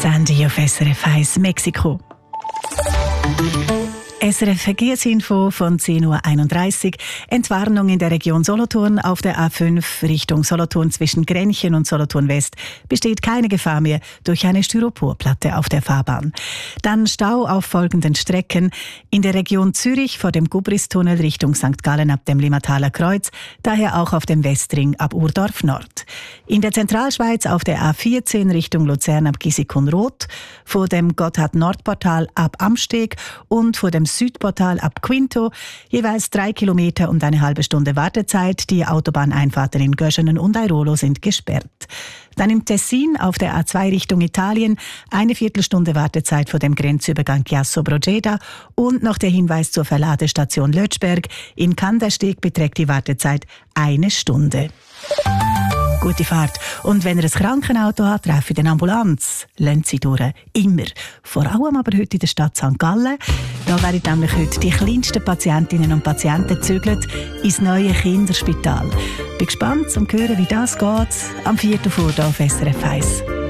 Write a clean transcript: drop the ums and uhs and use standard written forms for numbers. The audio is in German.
Sandy auf SRF 1 Mexiko. SRF Verkehrsinfo von 10.31 Uhr. Entwarnung in der Region Solothurn auf der A5 Richtung Solothurn zwischen Grenchen und Solothurn West. Besteht keine Gefahr mehr durch eine Styroporplatte auf der Fahrbahn. Dann Stau auf folgenden Strecken. In der Region Zürich vor dem Gubristunnel Richtung St. Gallen ab dem Limmataler Kreuz. Daher auch auf dem Westring ab Urdorf Nord. In der Zentralschweiz auf der A14 Richtung Luzern ab Gisikon-Roth. Vor dem Gotthard-Nordportal ab Amsteg und vor dem Südportal ab Quinto, jeweils 3 Kilometer und eine halbe Stunde Wartezeit. Die Autobahneinfahrten in Göschenen und Airolo sind gesperrt. Dann im Tessin auf der A2 Richtung Italien eine Viertelstunde Wartezeit vor dem Grenzübergang Chiasso-Brogeda und noch der Hinweis zur Verladestation Lötschberg. In Kandersteg beträgt die Wartezeit 1 Stunde. Gute Fahrt. Und wenn ihr ein Krankenauto habt, trefft eine Ambulanz. Lasst sie durch. Immer. Vor allem aber heute in der Stadt St. Gallen. Da werden nämlich heute die kleinsten Patientinnen und Patienten gezügelt ins neue Kinderspital. Bin gespannt, um zu hören, wie das geht. Am 4. Uhr auf SRF 1.